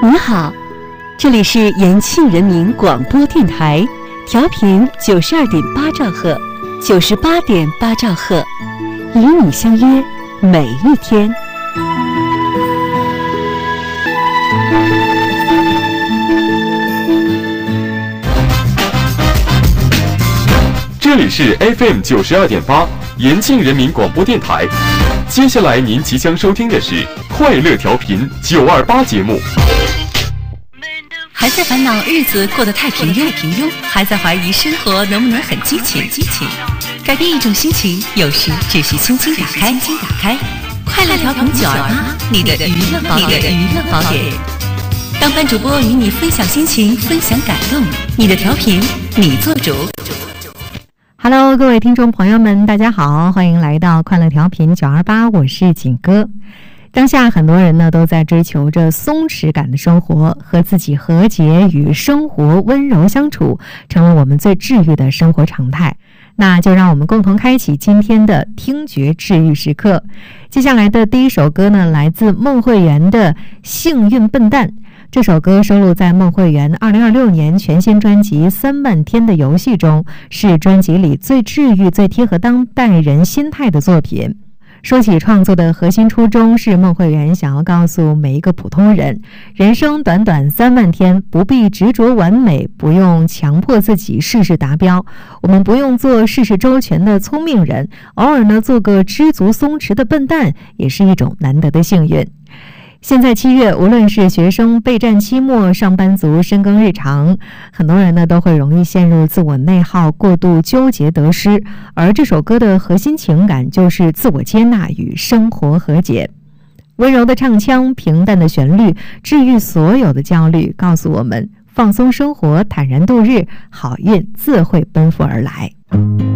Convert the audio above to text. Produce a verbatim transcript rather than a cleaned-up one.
你好，这里是延庆人民广播电台，调频九十二点八兆赫，九十八点八兆赫，与你相约每一天。 这里是 F M 九十二点八，延庆人民广播电台。接下来您即将收听的是快乐调频九二八节目。 还在烦恼日子过得太平庸，平庸，还在怀疑生活能不能很激情，激情。改变一种心情，有时只需轻轻打开，轻轻打开。快乐调频九二八，你的娱乐宝典，娱乐宝典。当班主播与你分享心情，分享感动，你的调频，你做主。 Hello， 各位听众朋友们，大家好，欢迎来到快乐调频九二八，我是景哥。当下很多人呢都在追求着松弛感的生活，和自己和解，与生活温柔相处，成了我们最治愈的生活常态。那就让我们共同开启今天的听觉治愈时刻。接下来的第一首歌呢，来自孟慧圆的《幸运笨蛋》。这首歌收录在孟慧圆二零二六年全新专辑《三万天的游戏》中，是专辑里最治愈、最贴合当代人心态的作品。说起创作的核心初衷，是孟慧圆想要告诉每一个普通人，人生短短三万天，不必执着完美，不用强迫自己事事达标，我们不用做事事周全的聪明人，偶尔呢做个知足松弛的笨蛋，也是一种难得的幸运。现在七月，无论是学生备战期末，上班族深耕日常，很多人呢都会容易陷入自我内耗，过度纠结得失。而这首歌的核心情感就是自我接纳与生活和解。温柔的唱腔，平淡的旋律，治愈所有的焦虑，告诉我们放松生活，坦然度日，好运自会奔赴而来。